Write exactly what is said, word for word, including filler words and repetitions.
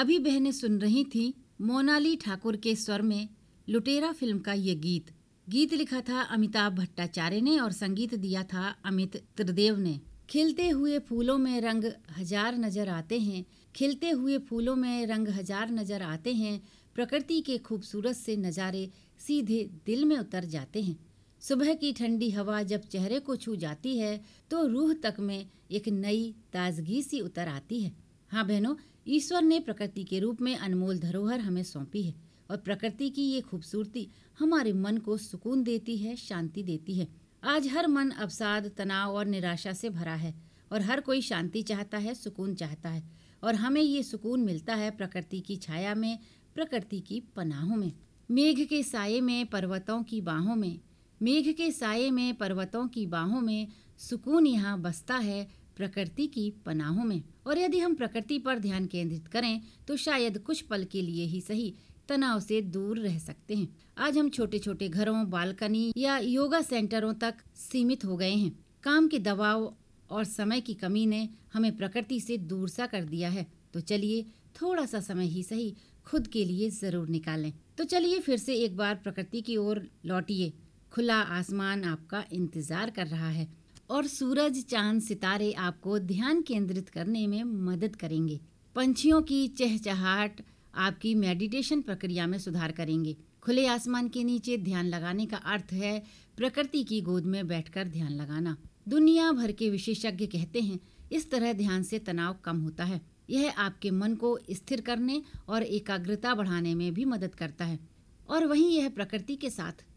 अभी बहनें सुन रही थी मोनाली ठाकुर के स्वर में लुटेरा फिल्म का ये गीत। गीत लिखा था अमिताभ भट्टाचार्य ने और संगीत दिया था अमित त्रिदेव ने। खिलते हुए फूलों में रंग हजार नजर आते हैं, खिलते हुए फूलों में रंग हजार नजर आते हैं, प्रकृति के खूबसूरत से नज़ारे सीधे दिल में उतर जाते हैं। सुबह की ठंडी हवा जब चेहरे को छू जाती है तो रूह तक में एक नई ताजगी सी उतर आती है। हाँ बहनों, ईश्वर ने प्रकृति के रूप में अनमोल धरोहर हमें सौंपी है और प्रकृति की ये खूबसूरती हमारे मन को सुकून देती है, शांति देती है। आज हर मन अवसाद, तनाव और निराशा से भरा है और हर कोई शांति चाहता है, सुकून चाहता है और हमें ये सुकून मिलता है प्रकृति की छाया में, प्रकृति की पनाहों में। मेघ के साये में, पर्वतों की बाहों में, मेघ के साये में, पर्वतों की बाहों में, सुकून यहाँ बसता है प्रकृति की पनाहों में। और यदि हम प्रकृति पर ध्यान केंद्रित करें तो शायद कुछ पल के लिए ही सही तनाव से दूर रह सकते हैं। आज हम छोटे छोटे घरों, बालकनी या योगा सेंटरों तक सीमित हो गए हैं। काम के दबाव और समय की कमी ने हमें प्रकृति से दूर सा कर दिया है। तो चलिए थोड़ा सा समय ही सही खुद के लिए जरूर निकालें। तो चलिए फिर से एक बार प्रकृति की ओर लौटिए। खुला आसमान आपका इंतजार कर रहा है और सूरज, चांद, सितारे आपको ध्यान केंद्रित करने में मदद करेंगे। पंछियों की चहचहाहट आपकी मेडिटेशन प्रक्रिया में सुधार करेंगे। खुले आसमान के नीचे ध्यान लगाने का अर्थ है प्रकृति की गोद में बैठकर ध्यान लगाना। दुनिया भर के विशेषज्ञ कहते हैं इस तरह ध्यान से तनाव कम होता है। यह आपके मन को स्थिर करने और एकाग्रता बढ़ाने में भी मदद करता है और वहीं यह प्रकृति के साथ